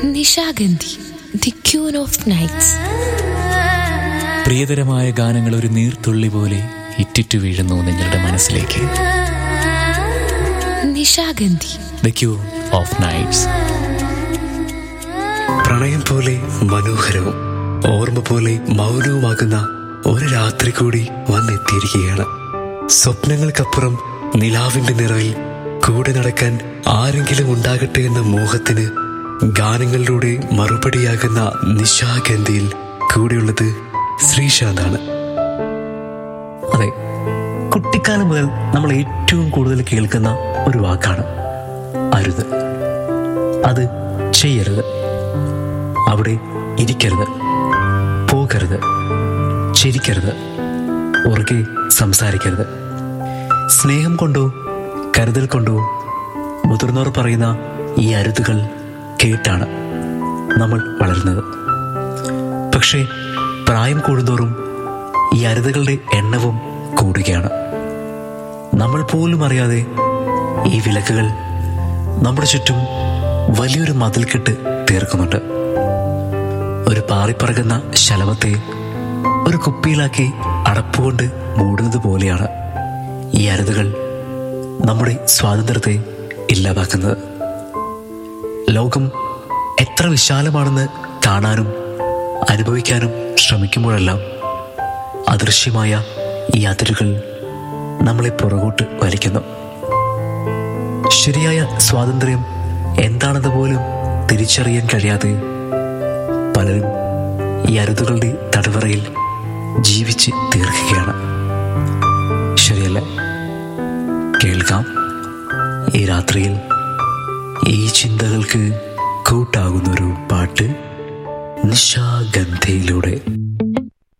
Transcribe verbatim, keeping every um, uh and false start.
Nishagandhi, the queen of nights. പ്രിയതരമായ ഗാനങ്ങൾ ഒരു നീർത്തുള്ളി പോലെ ഇറ്റിറ്റു വീഴുന്നു നിങ്ങളുടെ മനസ്സിലേക്ക്. Nishagandhi, the queen of nights. പ്രണയം പോലെ മനോഹരവും ഓർമ്മ പോലെ മൗനവുമാകുന്ന ഒരു രാത്രി കൂടി വന്നെത്തിയിരിക്കുകയാണ്. സ്വപ്നങ്ങൾക്കപ്പുറം നിലാവിന്റെ നിറവിൽ കൂടെ നടക്കാൻ ആരെങ്കിലും ഉണ്ടാകട്ടെ എന്ന മോഹത്തിന് ഗാനങ്ങളിലൂടെ മറുപടിയാകുന്ന നിശാഗന്ധിയിൽ കൂടെയുള്ളത് ശ്രീശാന്താണ്. അതെ, കുട്ടിക്കാലം മുതൽ നമ്മൾ ഏറ്റവും കൂടുതൽ കേൾക്കുന്ന ഒരു വാക്കാണ് അരുത്. അത് ചെയ്യരുത്, അവിടെ ഇരിക്കരുത്, പോകരുത്, ചിരിക്കരുത്, ഉറക്കെ സംസാരിക്കരുത്. സ്നേഹം കൊണ്ടോ കരുതൽ കൊണ്ടോ മുതിർന്നവർ പറയുന്ന ഈ അരുതുകൾ കേട്ടാണ് നമ്മൾ വളരുന്നത്. പക്ഷേ പ്രായം കൂടുന്തോറും ഈ അരുതുകളുടെ എണ്ണവും കൂടുകയാണ്. നമ്മൾ പോലും അറിയാതെ ഈ വിലക്കുകൾ നമ്മുടെ ചുറ്റും വലിയൊരു മതിൽക്കെട്ട് തീർക്കുന്നുണ്ട്. ഒരു പാറിപ്പറകുന്ന ശലഭത്തെ ഒരു കുപ്പിയിലാക്കി അടപ്പുകൊണ്ട് മൂടുന്നത് പോലെയാണ് ഈ അരുതുകൾ നമ്മുടെ സ്വാതന്ത്ര്യത്തെ ഇല്ലാതാക്കുന്നത്. ലോകം എത്ര വിശാലമാണെന്ന് കാണാനും അനുഭവിക്കാനും ശ്രമിക്കുമ്പോഴെല്ലാം അദൃശ്യമായ ഈ അതിരുകൾ നമ്മളെ പുറകോട്ട് വലിക്കുന്നു. ശരിയായ സ്വാതന്ത്ര്യം എന്താണെന്ന് പോലും തിരിച്ചറിയാൻ കഴിയാതെ പലരും ഈ അരുതുകളുടെ തടവറയിൽ ജീവിച്ച് തീർക്കുകയാണ്. ശരിയല്ലേ? കേൾക്കാം ഈ രാത്രിയിൽ ഈ ചിന്തകൾക്ക് കൂട്ടാകുന്നൊരു പാട്ട് നിശാഗന്ധിയിലൂടെ.